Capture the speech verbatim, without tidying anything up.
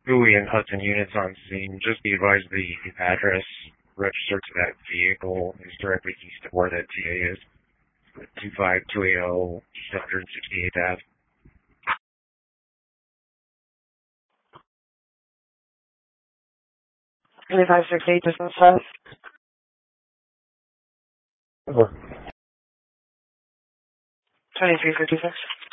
Bowie and Hudson units on scene. Just be advised the address registered to that vehicle is directly east of where that T A is. two five two eight zero East one hundred sixty-eighth Ave. twenty-five sixty-eight distance south. Over. twenty-three fifty-six.